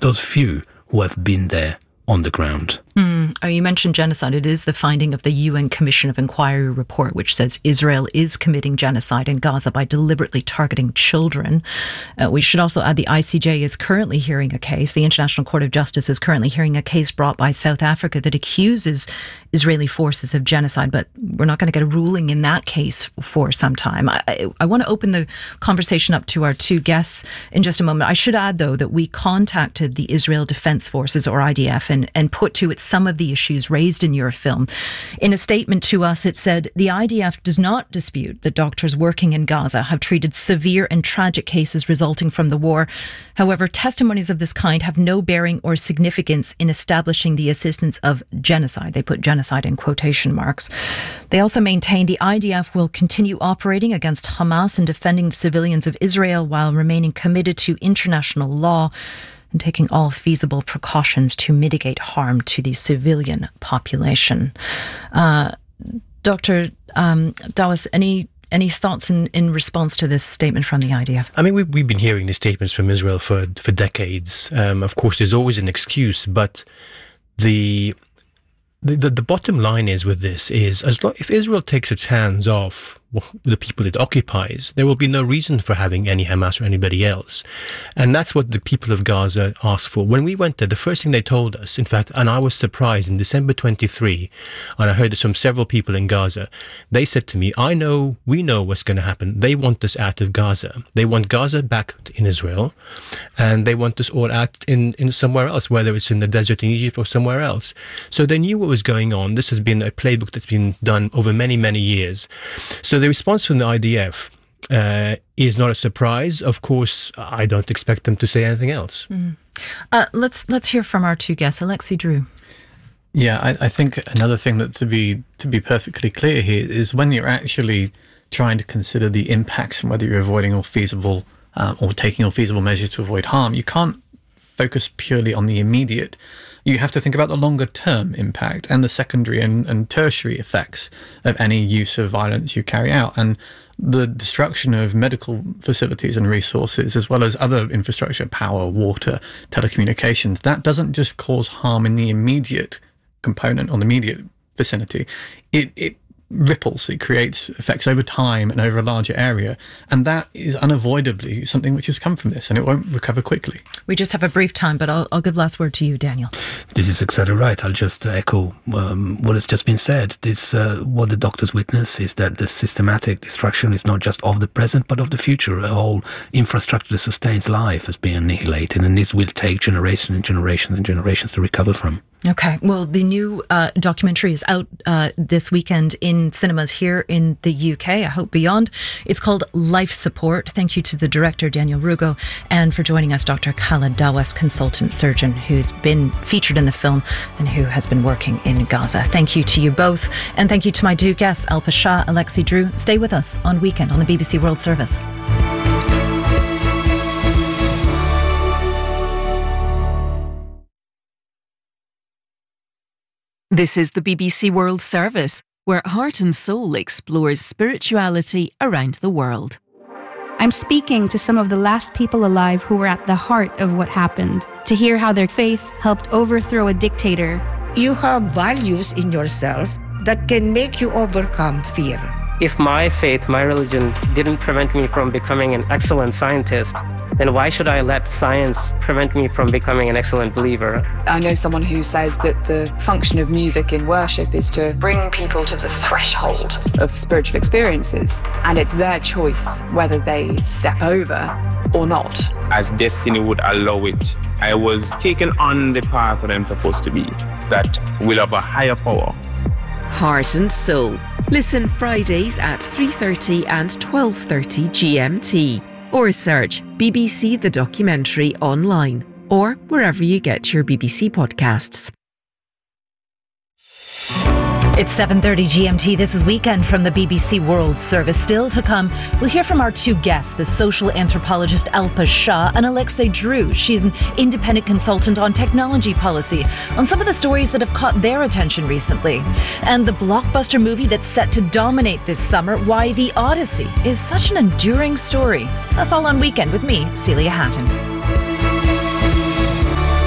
those few who have been there on the ground. You mentioned genocide. It is the finding of the UN Commission of Inquiry report, which says Israel is committing genocide in Gaza by deliberately targeting children. We should also add the ICJ is currently hearing a case. The International Court of Justice is currently hearing a case brought by South Africa that accuses Israeli forces of genocide, but we're not going to get a ruling in that case for some time. I want to open the conversation up to our two guests in just a moment. I should add, though, that we contacted the Israel Defense Forces, or IDF, and put to it some of the issues raised in your film. In a statement to us, it said, the IDF does not dispute that doctors working in Gaza have treated severe and tragic cases resulting from the war. However, testimonies of this kind have no bearing or significance in establishing the existence of genocide. They put genocide in quotation marks. They also maintain the IDF will continue operating against Hamas and defending the civilians of Israel while remaining committed to international law and taking all feasible precautions to mitigate harm to the civilian population. Dr. Dawes, any thoughts in response to this statement from the IDF? I mean, we've been hearing these statements from Israel for decades. Of course, there's always an excuse, but the bottom line is with this is if Israel takes its hands off the people it occupies, there will be no reason for having any Hamas or anybody else. And that's what the people of Gaza asked for. When we went there, the first thing they told us, in fact, and I was surprised, in December 23, and I heard this from several people in Gaza, they said to me, we know what's going to happen. They want us out of Gaza. They want Gaza back in Israel, and they want us all out in somewhere else, whether it's in the desert in Egypt or somewhere else. So they knew what was going on. This has been a playbook that's been done over many, many years. So the response from the IDF is not a surprise. Of course, I don't expect them to say anything else. Let's hear from our two guests. Alexei Drew. Yeah, I think another thing that to be perfectly clear here is when you're actually trying to consider the impacts and whether you're avoiding all feasible or taking all feasible measures to avoid harm, you can't focus purely on the immediate. You have to think about the longer term impact and the secondary and tertiary effects of any use of violence you carry out. And the destruction of medical facilities and resources, as well as other infrastructure, power, water, telecommunications, that doesn't just cause harm in the immediate component or the immediate vicinity. It ripples, it creates effects over time and over a larger area, and that is unavoidably something which has come from this, and it won't recover quickly. We just have a brief time, but I'll give last word to you, Daniel. This is exactly right. I'll just echo what has just been said. What the doctors witness is that the systematic destruction is not just of the present, but of the future. A whole infrastructure that sustains life has been annihilated, and this will take generations and generations and generations to recover from. Okay. Well, the new documentary is out this weekend in cinemas here in the UK, I hope beyond. It's called Life Support. Thank you to the director, Daniel Rugo, and for joining us, Dr. Khaled Dawes, consultant surgeon who's been featured in the film and who has been working in Gaza. Thank you to you both. And thank you to my two guests, Alpa Shah, Alexei Drew. Stay with us on Weekend on the BBC World Service. This is the BBC World Service, where Heart and Soul explores spirituality around the world. I'm speaking to some of the last people alive who were at the heart of what happened, to hear how their faith helped overthrow a dictator. You have values in yourself that can make you overcome fear. If my faith, my religion, didn't prevent me from becoming an excellent scientist, then why should I let science prevent me from becoming an excellent believer? I know someone who says that the function of music in worship is to bring people to the threshold of spiritual experiences, and it's their choice whether they step over or not. As destiny would allow it, I was taken on the path that I'm supposed to be, that will have a higher power. Heart and Soul. Listen Fridays at 3:30 and 12:30 GMT. Or search BBC The Documentary online or wherever you get your BBC podcasts. It's 7:30 GMT. This is Weekend from the BBC World Service. Still to come, we'll hear from our two guests, the social anthropologist Alpa Shah and Alexei Drew. She's an independent consultant on technology policy, on some of the stories that have caught their attention recently. And the blockbuster movie that's set to dominate this summer, why The Odyssey is such an enduring story. That's all on Weekend with me, Celia Hatton.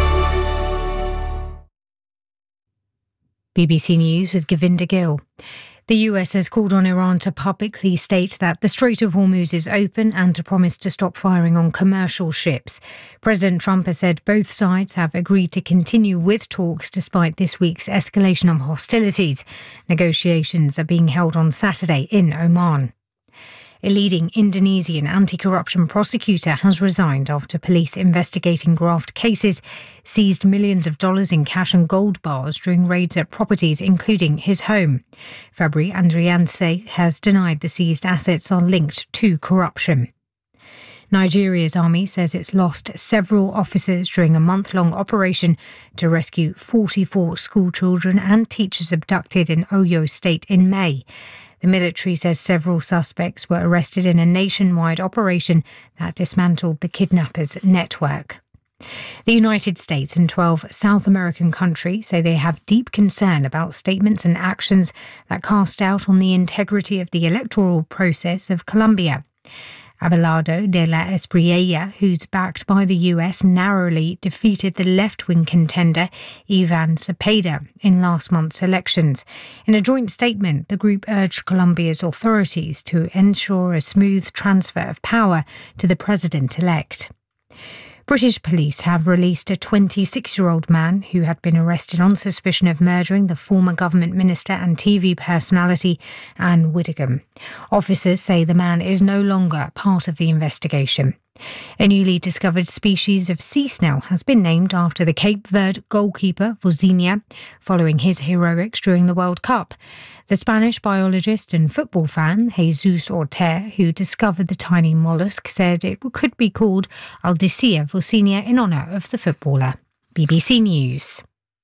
BBC News with Govinda Gill. The US has called on Iran to publicly state that the Strait of Hormuz is open and to promise to stop firing on commercial ships. President Trump has said both sides have agreed to continue with talks despite this week's escalation of hostilities. Negotiations are being held on Saturday in Oman. A leading Indonesian anti-corruption prosecutor has resigned after police investigating graft cases seized millions of dollars in cash and gold bars during raids at properties, including his home. Fabri Andrianse has denied the seized assets are linked to corruption. Nigeria's army says it's lost several officers during a month-long operation to rescue 44 school children and teachers abducted in Oyo State in May. The military says several suspects were arrested in a nationwide operation that dismantled the kidnappers' network. The United States and 12 South American countries say they have deep concern about statements and actions that cast doubt on the integrity of the electoral process of Colombia. Abelardo de la Espriella, who's backed by the US, narrowly defeated the left-wing contender Ivan Cepeda in last month's elections. In a joint statement, the group urged Colombia's authorities to ensure a smooth transfer of power to the president-elect. British police have released a 26-year-old man who had been arrested on suspicion of murdering the former government minister and TV personality Anne Widdecombe. Officers say the man is no longer part of the investigation. A newly discovered species of sea snail has been named after the Cape Verde goalkeeper Vozinha, following his heroics during the World Cup. The Spanish biologist and football fan Jesus Orter, who discovered the tiny mollusk, said it could be called Aldicea vozinha in honour of the footballer. BBC News.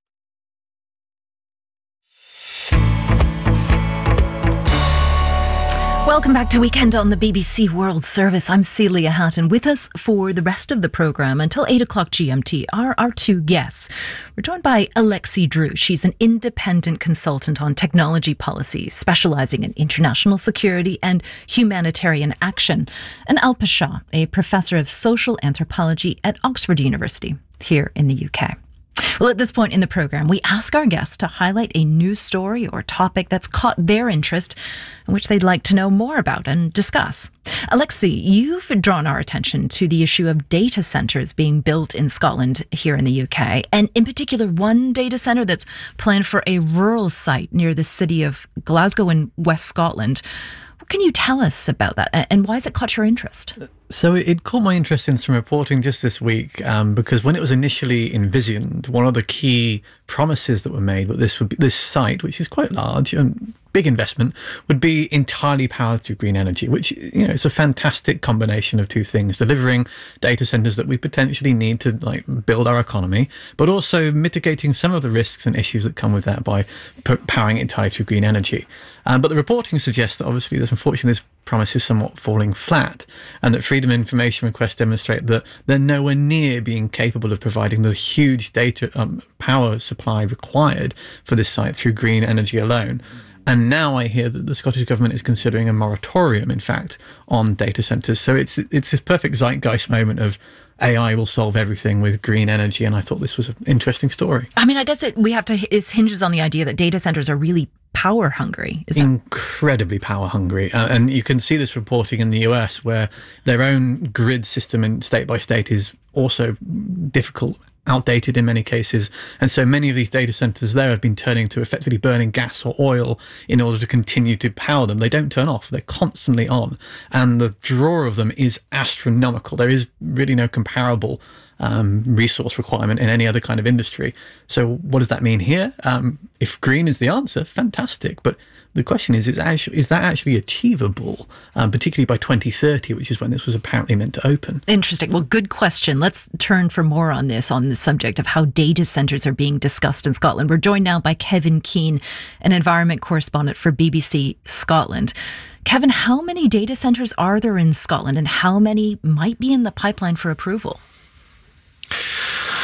Welcome back to Weekend on the BBC World Service. I'm Celia Hatton. With us for the rest of the programme until 8 o'clock GMT are our two guests. We're joined by Alexi Drew. She's an independent consultant on technology policy, specialising in international security and humanitarian action. And Alpa Shah, a professor of social anthropology at Oxford University here in the UK. Well, at this point in the programme, we ask our guests to highlight a news story or topic that's caught their interest and which they'd like to know more about and discuss. Alexi, you've drawn our attention to the issue of data centres being built in Scotland here in the UK, and in particular one data centre that's planned for a rural site near the city of Glasgow in West Scotland. What can you tell us about that, and why has it caught your interest? So it caught my interest in some reporting just this week because when it was initially envisioned, one of the key promises that were made was this site, which is quite large and big investment, would be entirely powered through green energy, which, you know, it's a fantastic combination of two things: delivering data centers that we potentially need to build our economy, but also mitigating some of the risks and issues that come with that by powering it entirely through green energy. But the reporting suggests that obviously unfortunately this promise is somewhat falling flat, and that Freedom of Information requests demonstrate that they're nowhere near being capable of providing the huge data power supply required for this site through green energy alone. And now I hear that the Scottish Government is considering a moratorium, in fact, on data centres. So it's this perfect zeitgeist moment of AI will solve everything with green energy, and I thought this was an interesting story. I mean, I guess it hinges on the idea that data centres are really power hungry. Incredibly power hungry. And you can see this reporting in the US, where their own grid system in state by state is also difficult, outdated in many cases. And so many of these data centers there have been turning to effectively burning gas or oil in order to continue to power them. They don't turn off. They're constantly on. And the draw of them is astronomical. There is really no comparable resource requirement in any other kind of industry. So what does that mean here? If green is the answer, fantastic. But the question is that actually achievable, particularly by 2030, which is when this was apparently meant to open? Interesting. Well, good question. Let's turn for more on the subject of how data centres are being discussed in Scotland. We're joined now by Kevin Keane, an environment correspondent for BBC Scotland. Kevin, how many data centres are there in Scotland, and how many might be in the pipeline for approval?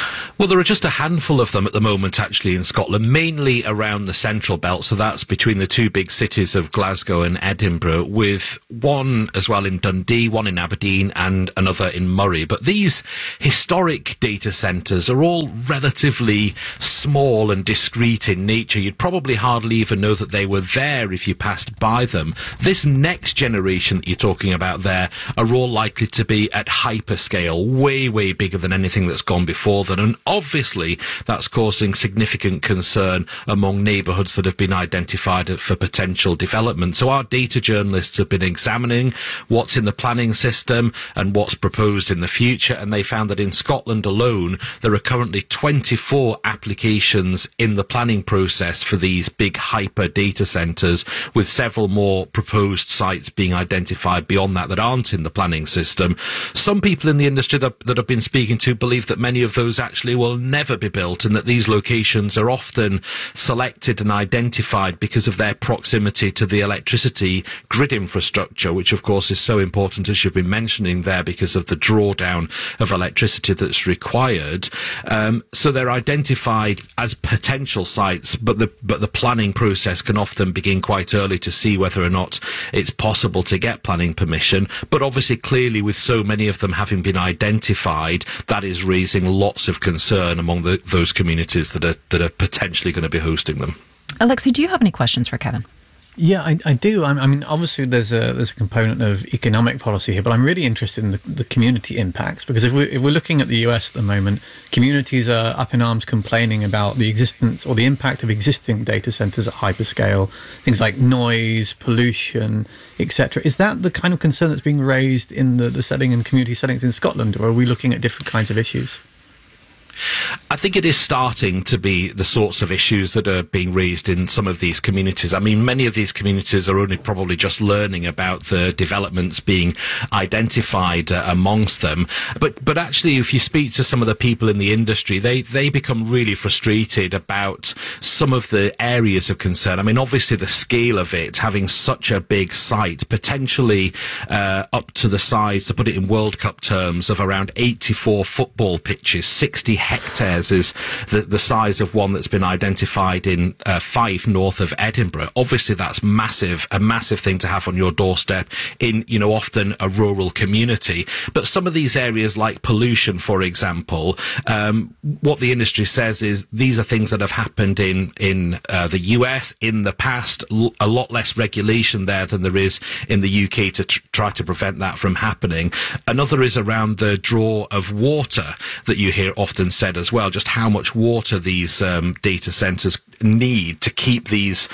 Well, there are just a handful of them at the moment, actually, in Scotland, mainly around the central belt. So that's between the two big cities of Glasgow and Edinburgh, with one as well in Dundee, one in Aberdeen, and another in Murray. But these historic data centres are all relatively small and discreet in nature. You'd probably hardly even know that they were there if you passed by them. This next generation that you're talking about there are all likely to be at hyperscale, way, way bigger than anything that's gone before them. And obviously, that's causing significant concern among neighbourhoods that have been identified for potential development. So our data journalists have been examining what's in the planning system and what's proposed in the future, and they found that in Scotland alone, there are currently 24 applications in the planning process for these big hyper data centres, with several more proposed sites being identified beyond that aren't in the planning system. Some people in the industry that I've been speaking to believe that many of those actually will never be built, and that these locations are often selected and identified because of their proximity to the electricity grid infrastructure, which of course is so important, as you've been mentioning there, because of the drawdown of electricity that's required. So they're identified as potential sites, but the planning process can often begin quite early to see whether or not it's possible to get planning permission. But obviously, clearly, with so many of them having been identified, that is raising lots of concern among those communities that are potentially going to be hosting them. Alexei, do you have any questions for Kevin? Yeah, I do. I mean, obviously there's a component of economic policy here, but I'm really interested in the community impacts, because if we're looking at the US at the moment, communities are up in arms complaining about the existence or the impact of existing data centers at hyperscale, things like noise, pollution, etc. Is that the kind of concern that's being raised in the setting and community settings in Scotland, or are we looking at different kinds of issues? I think it is starting to be the sorts of issues that are being raised in some of these communities. I mean, many of these communities are only probably just learning about the developments being identified amongst them. But actually, if you speak to some of the people in the industry, they become really frustrated about some of the areas of concern. I mean, obviously, the scale of it, having such a big site, potentially up to the size, to put it in World Cup terms, of around 84 football pitches, 60 hectares is the size of one that's been identified in Fife, north of Edinburgh. Obviously, that's massive, a massive thing to have on your doorstep in, often a rural community. But some of these areas, like pollution, for example, what the industry says is these are things that have happened in the US in the past. A lot less regulation there than there is in the UK to try to prevent that from happening. Another is around the draw of water that you hear often said as well, just how much water these data centers need to keep these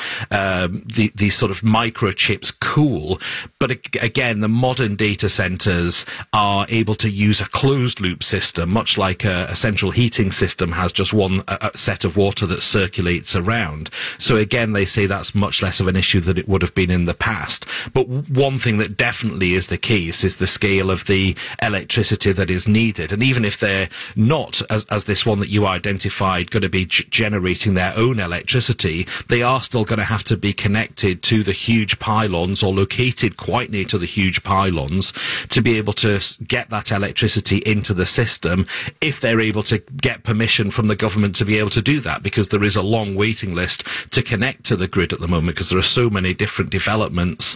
sort of microchips cool. But again, the modern data centers are able to use a closed loop system, much like a central heating system has just one set of water that circulates around. So again, they say that's much less of an issue than it would have been in the past. But one thing that definitely is the case is the scale of the electricity that is needed. And even if they're not, as this one that you identified, going to be generating their own electricity, they are still going to have to be connected to the huge pylons, or located quite near to the huge pylons, to be able to get that electricity into the system, if they're able to get permission from the government to be able to do that, because there is a long waiting list to connect to the grid at the moment, because there are so many different developments,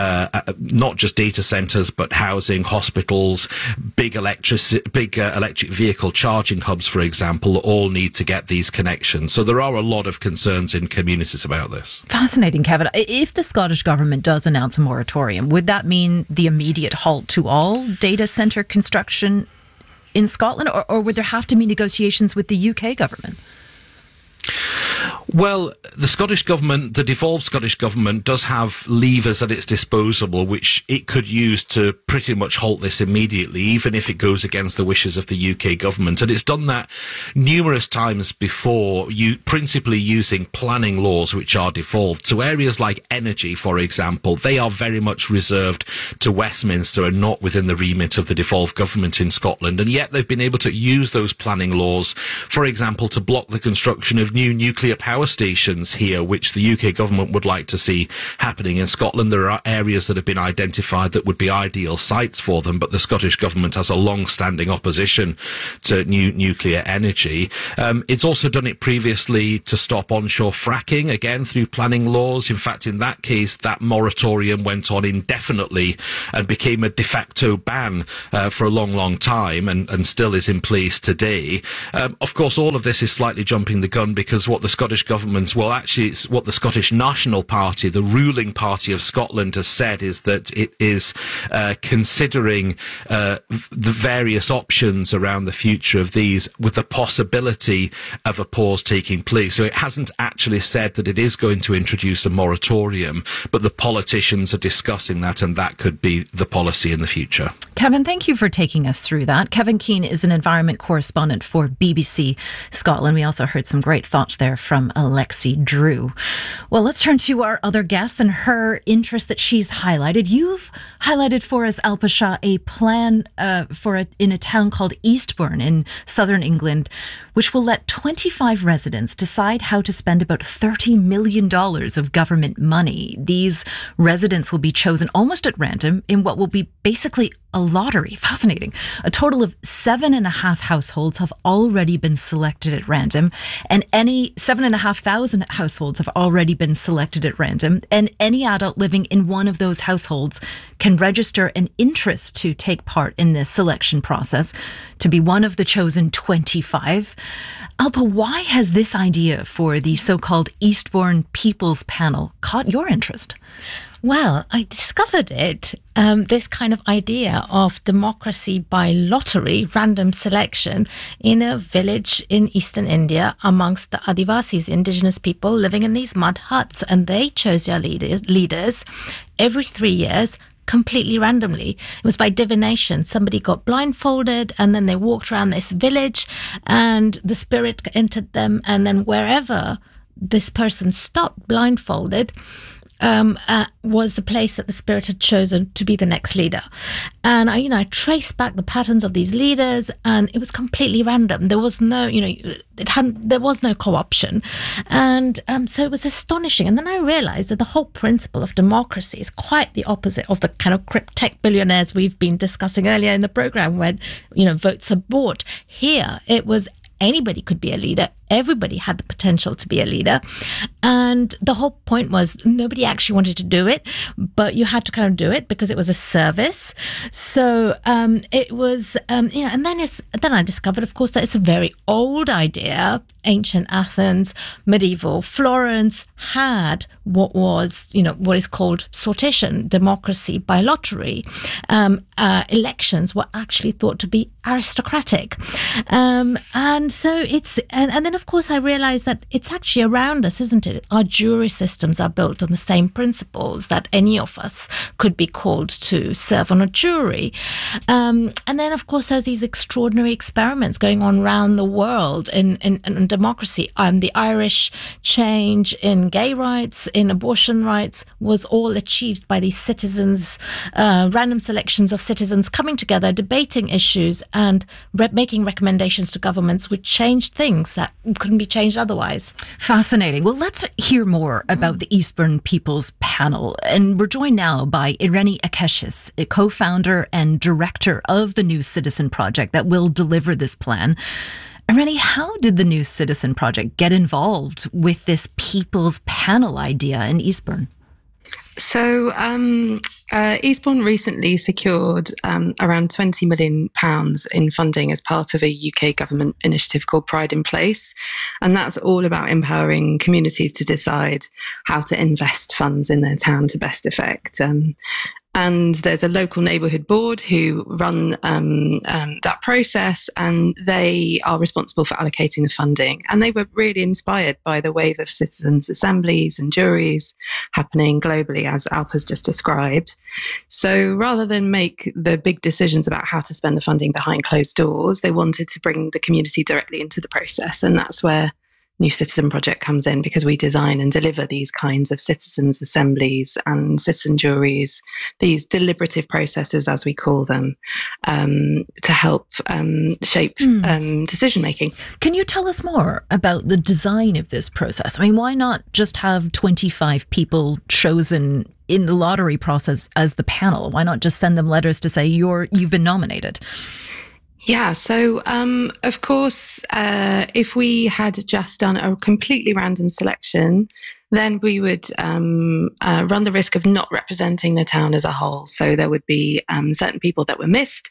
not just data centers, but housing, hospitals, big electric vehicle charging hubs, for example, all need to get these connections. So there are a lot of concerns in communities about this. Fascinating, Kevin. If the Scottish government does announce a moratorium, would that mean the immediate halt to all data centre construction in Scotland, or would there have to be negotiations with the UK government? Well, the Scottish government, the devolved Scottish government, does have levers at its disposal which it could use to pretty much halt this immediately, even if it goes against the wishes of the UK government. And it's done that numerous times before, principally using planning laws which are devolved. So areas like energy, for example, they are very much reserved to Westminster and not within the remit of the devolved government in Scotland. And yet they've been able to use those planning laws, for example, to block the construction of new nuclear power power stations here, which the UK government would like to see happening in Scotland. There are areas that have been identified that would be ideal sites for them, but the Scottish government has a long-standing opposition to new nuclear energy. It's also done it previously to stop onshore fracking, again through planning laws. In fact, in that case, that moratorium went on indefinitely and became a de facto ban for a long time, and still is in place today. Of course, all of this is slightly jumping the gun, because what the Scottish government, well, actually, it's what the Scottish National Party, the ruling party of Scotland, has said is that it is considering the various options around the future of these, with the possibility of a pause taking place. So it hasn't actually said that it is going to introduce a moratorium, but the politicians are discussing that, and that could be the policy in the future. Kevin, thank you for taking us through that. Kevin Keane is an environment correspondent for BBC Scotland. We also heard some great thoughts there from Alexi Drew. Well, let's turn to our other guest and her interest that she's highlighted. You've highlighted for us, Alpa Shah, a plan in a town called Eastbourne in southern England, which will let 25 residents decide how to spend about $30 million of government money. These residents will be chosen almost at random in what will be basically a lottery. Fascinating. A total of 7.5 households have already been selected at random, and 7,500 households have already been selected at random, and any adult living in one of those households can register an interest to take part in this selection process to be one of the chosen 25. Alpa, why has this idea for the so-called Eastbourne People's Panel caught your interest? Well, I discovered it, this kind of idea of democracy by lottery, random selection, in a village in eastern India amongst the Adivasis, indigenous people living in these mud huts. And they chose their leaders every 3 years, completely randomly. It was by divination. Somebody got blindfolded and then they walked around this village and the spirit entered them. And then wherever this person stopped blindfolded, was the place that the spirit had chosen to be the next leader. And I traced back the patterns of these leaders, and it was completely random. There was no, there was no co-option. And so it was astonishing. And then I realized that the whole principle of democracy is quite the opposite of the kind of tech billionaires we've been discussing earlier in the program, when, votes are bought. Here, it was anybody could be a leader. Everybody had the potential to be a leader. And the whole point was nobody actually wanted to do it, but you had to kind of do it because it was a service. So it was, and then I discovered, of course, that it's a very old idea. Ancient Athens, medieval Florence had what was, what is called sortition, democracy by lottery. Elections were actually thought to be aristocratic. And so it's, and then of course I realized that it's actually around us, isn't it? Our jury systems are built on the same principles, that any of us could be called to serve on a jury. And then of course there's these extraordinary experiments going on around the world in democracy. The Irish change in gay rights, in abortion rights, was all achieved by these citizens, random selections of citizens coming together, debating issues and making recommendations to governments which changed things that couldn't be changed otherwise. Fascinating. Well, let's hear more about the Eastbourne People's Panel. And we're joined now by Irene Akeshis, a co-founder and director of the New Citizen Project that will deliver this plan. Irene, how did the New Citizen Project get involved with this People's Panel idea in Eastbourne? So Eastbourne recently secured around £20 million in funding as part of a UK government initiative called Pride in Place. And that's all about empowering communities to decide how to invest funds in their town to best effect. And there's a local neighbourhood board who run that process, and they are responsible for allocating the funding. And they were really inspired by the wave of citizens' assemblies and juries happening globally, as Alpa's just described. So rather than make the big decisions about how to spend the funding behind closed doors, they wanted to bring the community directly into the process. And that's where New Citizen Project comes in, because we design and deliver these kinds of citizens' assemblies and citizen juries, these deliberative processes, as we call them, to help shape decision making. Can you tell us more about the design of this process? I mean, why not just have 25 people chosen in the lottery process as the panel? Why not just send them letters to say you've been nominated? Yeah, so of course, if we had just done a completely random selection, then we would run the risk of not representing the town as a whole. So there would be certain people that were missed,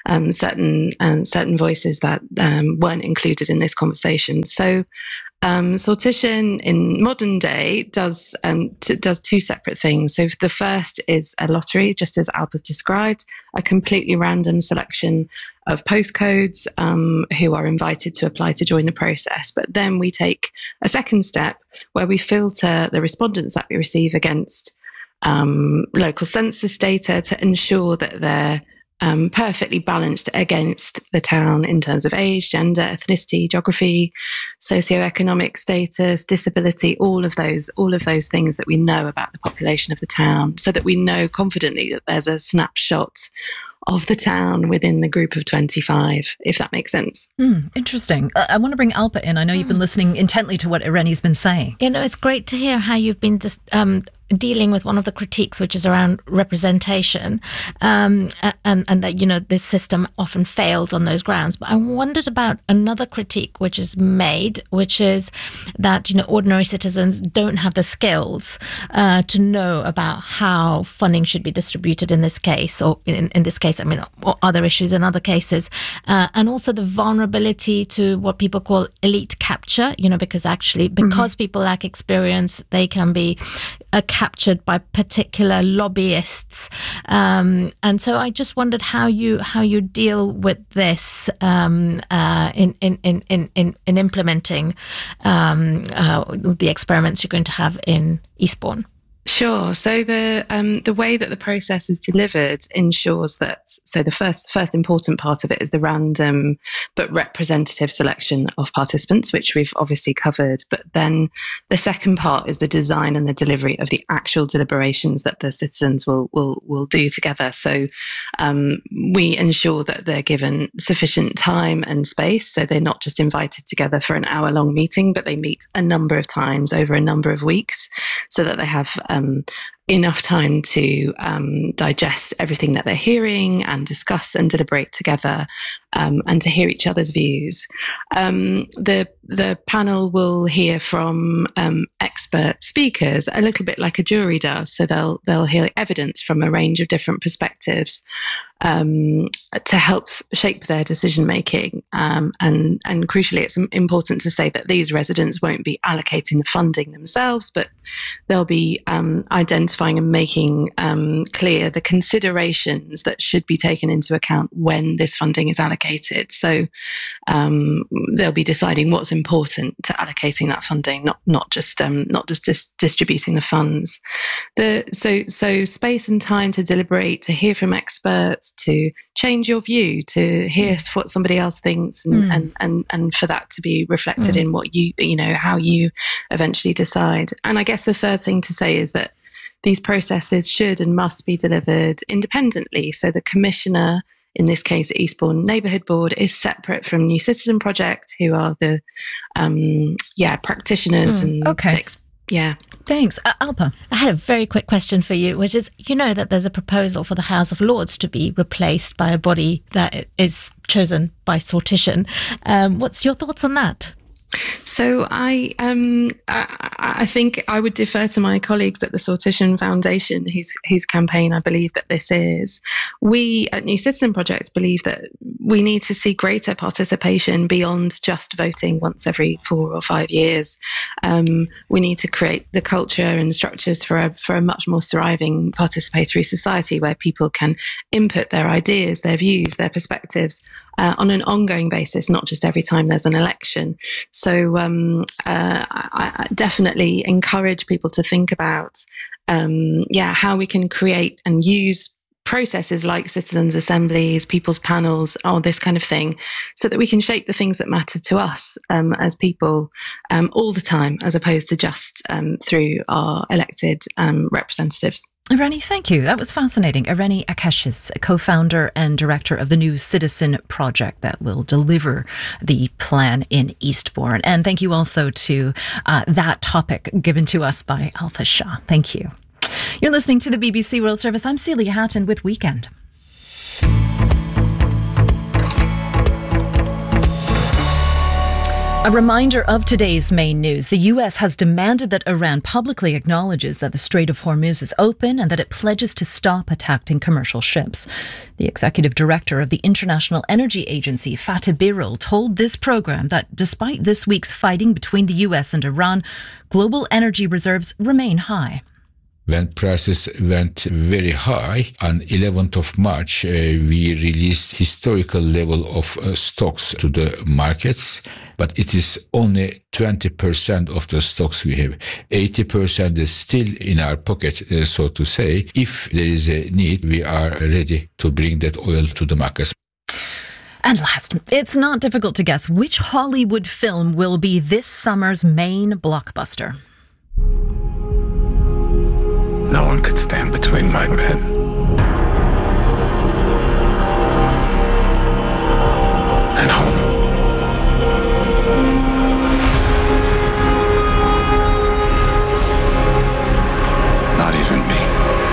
certain voices that weren't included in this conversation. So Sortition in modern day does two separate things. So the first is a lottery, just as Alp has described, a completely random selection of postcodes who are invited to apply to join the process. But then we take a second step where we filter the respondents that we receive against local census data to ensure that they're perfectly balanced against the town in terms of age, gender, ethnicity, geography, socioeconomic status, disability, all of those things that we know about the population of the town, so that we know confidently that there's a snapshot of the town within the group of 25, if that makes sense. Interesting. I want to bring Alpa in. I know you've been listening intently to what Irene's been saying. It's great to hear how you've been dealing with one of the critiques, which is around representation, and that, this system often fails on those grounds. But I wondered about another critique which is made, which is that, ordinary citizens don't have the skills to know about how funding should be distributed in this case, or in this case, or other issues in other cases, and also the vulnerability to what people call elite capture, because people lack experience, they can be captured by particular lobbyists, and so I just wondered how you deal with this in implementing the experiments you're going to have in Eastbourne. Sure. So the way that the process is delivered ensures that, so the first important part of it is the random but representative selection of participants, which we've obviously covered. But then the second part is the design and the delivery of the actual deliberations that the citizens will do together. So we ensure that they're given sufficient time and space. So they're not just invited together for an hour-long meeting, but they meet a number of times over a number of weeks, so that they have enough time to digest everything that they're hearing and discuss and deliberate together, and to hear each other's views. The panel will hear from expert speakers, a little bit like a jury does. So they'll hear evidence from a range of different perspectives to help shape their decision making. And crucially, it's important to say that these residents won't be allocating the funding themselves, but they'll be identifying and making clear the considerations that should be taken into account when this funding is allocated. So they'll be deciding what's important to allocating that funding, not just distributing the funds. So space and time to deliberate, to hear from experts, to change your view, to hear what somebody else thinks, and for that to be reflected in what how you eventually decide. And I guess the third thing to say is that these processes should and must be delivered independently. So the commissioner, in this case, Eastbourne Neighbourhood Board, is separate from New Citizen Project, who are the practitioners and Thanks. Alpa. I had a very quick question for you, which is, that there's a proposal for the House of Lords to be replaced by a body that is chosen by sortition. What's your thoughts on that? So I think I would defer to my colleagues at the Sortition Foundation, whose campaign I believe that this is. We at New Citizen Project believe that we need to see greater participation beyond just voting once every 4 or 5 years. We need to create the culture and structures for a much more thriving participatory society where people can input their ideas, their views, their perspectives on an ongoing basis, not just every time there's an election. So I definitely encourage people to think about how we can create and use processes like citizens' assemblies, people's panels, this kind of thing, so that we can shape the things that matter to us as people all the time, as opposed to just through our elected representatives. Irene, thank you. That was fascinating. Irene Akeshis, co-founder and director of the New Citizen Project that will deliver the plan in Eastbourne. And thank you also to that topic given to us by Alpha Shah. Thank you. You're listening to the BBC World Service. I'm Celia Hatton with Weekend. A reminder of today's main news. The US has demanded that Iran publicly acknowledges that the Strait of Hormuz is open and that it pledges to stop attacking commercial ships. The executive director of the International Energy Agency, Fatih Birol, told this program that despite this week's fighting between the US and Iran, global energy reserves remain high. When prices went very high, on 11th of March, we released historical level of stocks to the markets, but it is only 20% of the stocks we have. 80% is still in our pocket, so to say. If there is a need, we are ready to bring that oil to the markets. And last, it's not difficult to guess which Hollywood film will be this summer's main blockbuster. No one could stand between my men and home. Not even me.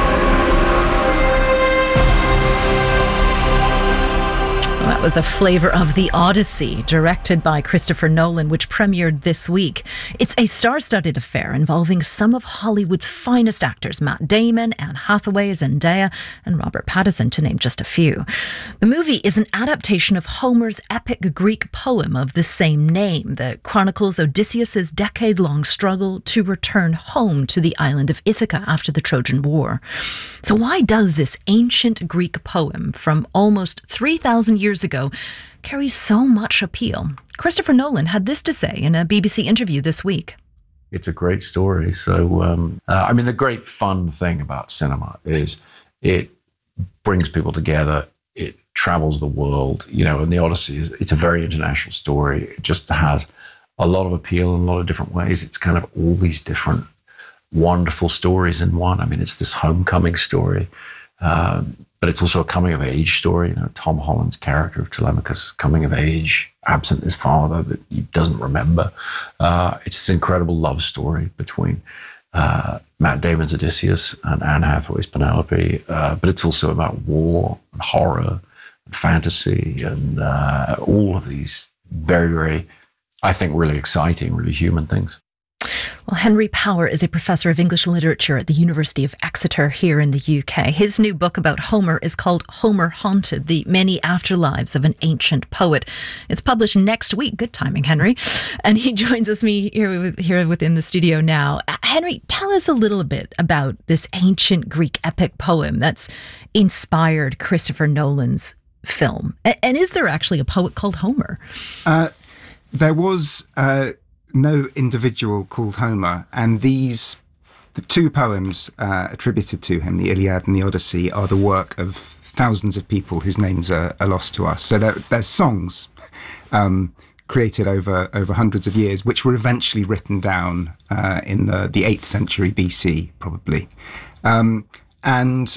That was a flavor of The Odyssey, directed by Christopher Nolan, which premiered this week. It's a star-studded affair involving some of Hollywood's finest actors, Matt Damon, Anne Hathaway, Zendaya, and Robert Pattinson, to name just a few. The movie is an adaptation of Homer's epic Greek poem of the same name that chronicles Odysseus' decade-long struggle to return home to the island of Ithaca after the Trojan War. So why does this ancient Greek poem from almost 3,000 years ago carries so much appeal? Christopher Nolan had this to say in a BBC interview this week. It's a great story. So, the great fun thing about cinema is it brings people together. It travels the world, and The Odyssey it's a very international story. It just has a lot of appeal in a lot of different ways. It's kind of all these different wonderful stories in one. It's this homecoming story. But it's also a coming-of-age story. Tom Holland's character of Telemachus, coming of age, absent his father that he doesn't remember. It's this incredible love story between Matt Damon's Odysseus and Anne Hathaway's Penelope. But it's also about war and horror and fantasy and all of these very, very, I think, really exciting, really human things. Well, Henry Power is a professor of English literature at the University of Exeter here in the UK. His new book about Homer is called Homer Haunted, The Many Afterlives of an Ancient Poet. It's published next week. Good timing, Henry. And he joins us here within the studio now. Henry, tell us a little bit about this ancient Greek epic poem that's inspired Christopher Nolan's film. And is there actually a poet called Homer? There was no individual called Homer, and the two poems attributed to him, the Iliad and the Odyssey, are the work of thousands of people whose names are lost to us. So they're songs created over hundreds of years, which were eventually written down in the 8th century BC, probably. And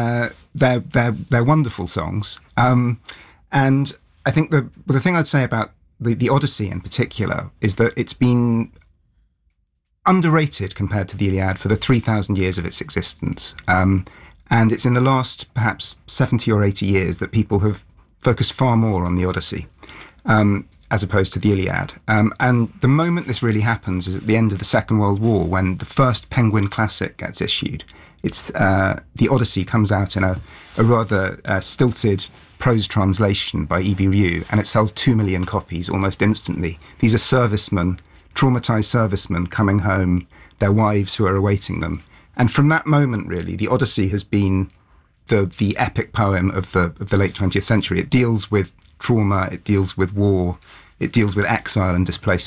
they're wonderful songs. And I think the thing I'd say about the Odyssey in particular is that it's been underrated compared to the Iliad for the 3,000 years of its existence. And it's in the last perhaps 70 or 80 years that people have focused far more on the Odyssey as opposed to the Iliad. And the moment this really happens is at the end of the Second World War, when the first Penguin Classic gets issued. It's the Odyssey comes out in a rather stilted prose translation by Evie Rue, and it sells 2 million copies almost instantly. These are servicemen, traumatized servicemen coming home, their wives who are awaiting them. And from that moment, really, the Odyssey has been the epic poem of the late 20th century. It deals with trauma, it deals with war, it deals with exile and displacement.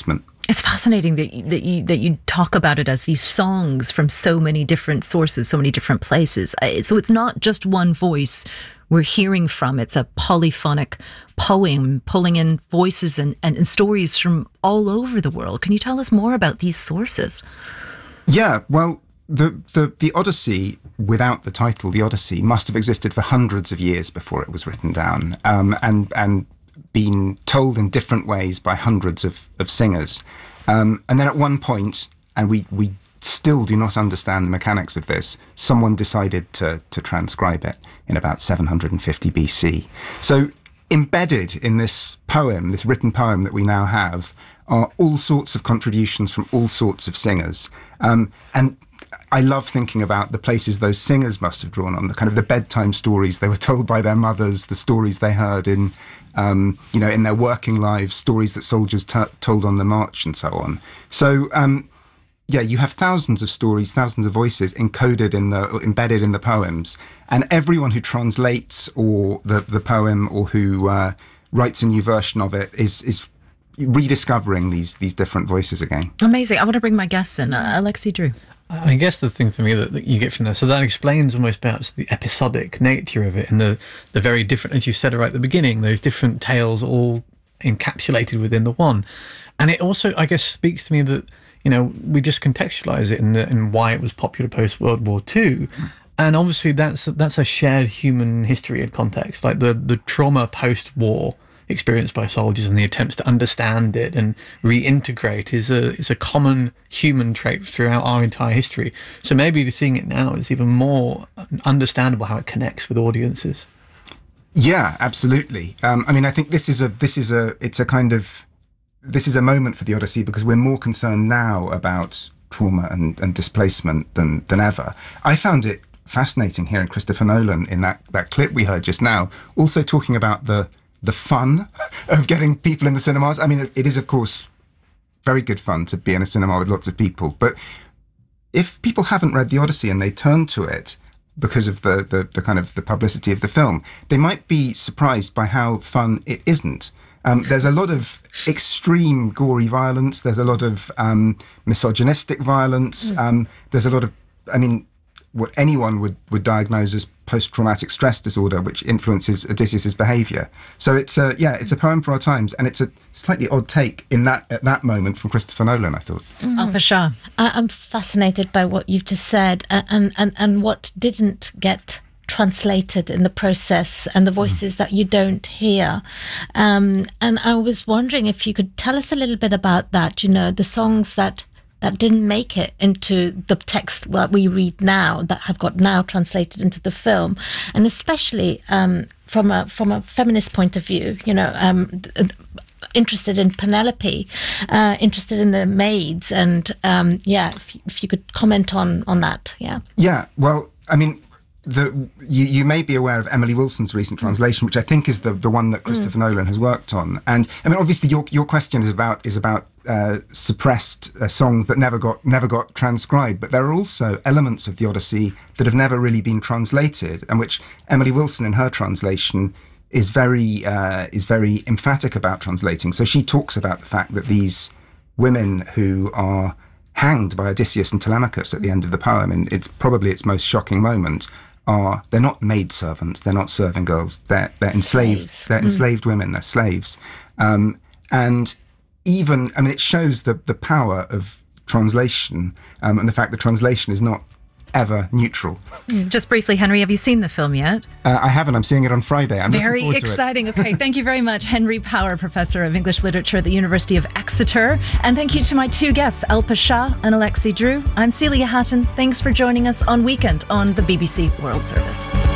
It's fascinating that you talk about it as these songs from so many different sources, so many different places. So it's not just one voice we're hearing from. It's a polyphonic poem pulling in voices and stories from all over the world. Can you tell us more about these sources? Yeah, well, the Odyssey, without the title, the Odyssey, must have existed for hundreds of years before it was written down, and been told in different ways by hundreds of singers. And then at one point, and we still do not understand the mechanics of this, someone decided to transcribe it in about 750 BC. So embedded in this poem, this written poem that we now have, are all sorts of contributions from all sorts of singers. And I love thinking about the places those singers must have drawn on, the kind of the bedtime stories they were told by their mothers, the stories they heard in their working lives, stories that soldiers told on the march and so on. So, you have thousands of stories, thousands of voices embedded in the poems, and everyone who translates or the poem or who writes a new version of it is rediscovering these different voices again. Amazing. I want to bring my guests in. Alexei Drew. I guess the thing for me that you get from that, so that explains almost perhaps the episodic nature of it and the very different, as you said right at the beginning, those different tales all encapsulated within the one. And it also, I guess, speaks to me that, we just contextualize it in why it was popular post-World War II. And obviously that's a shared human history and context, like the trauma post-war experienced by soldiers and the attempts to understand it and reintegrate is a common human trait throughout our entire history. So maybe seeing it now is even more understandable how it connects with audiences. Yeah, absolutely. I think this is a moment for the Odyssey because we're more concerned now about trauma and displacement than ever. I found it fascinating hearing Christopher Nolan in that clip we heard just now, also talking about the fun of getting people in the cinemas. I mean, it is, of course, very good fun to be in a cinema with lots of people. But if people haven't read the Odyssey and they turn to it because of the kind of the publicity of the film, they might be surprised by how fun it isn't. There's a lot of extreme gory violence. There's a lot of misogynistic violence. There's a lot of, what anyone would diagnose as post-traumatic stress disorder, which influences Odysseus's behaviour. So it's a poem for our times, and it's a slightly odd take at that moment from Christopher Nolan, I thought. Alpa Shah. I'm fascinated by what you've just said, and what didn't get translated in the process, and the voices that you don't hear. And I was wondering if you could tell us a little bit about that. The songs that didn't make it into the text that we read now, that have got now translated into the film, and especially from a feminist point of view, interested in Penelope, interested in the maids, and if you could comment on that. Yeah, well, you may be aware of Emily Wilson's recent translation, which I think is the one that Christopher Nolan has worked on. And obviously your question is about suppressed songs that never got transcribed, but there are also elements of the Odyssey that have never really been translated, and which Emily Wilson in her translation is very emphatic about translating. So she talks about the fact that these women who are hanged by Odysseus and Telemachus at the end of the poem, and it's probably its most shocking moment, they're not maidservants, they're not serving girls, they're enslaved, they're enslaved women, they're slaves. And even, it shows the power of translation, and the fact that translation is not ever neutral. Just briefly, Henry, have you seen the film yet? I haven't. I'm seeing it on Friday. I'm very looking exciting. To it. Okay, thank you very much, Henry Power, Professor of English Literature at the University of Exeter. And thank you to my two guests, Alpa Shah and Alexei Drew. I'm Celia Hatton. Thanks for joining us on Weekend on the BBC World Service.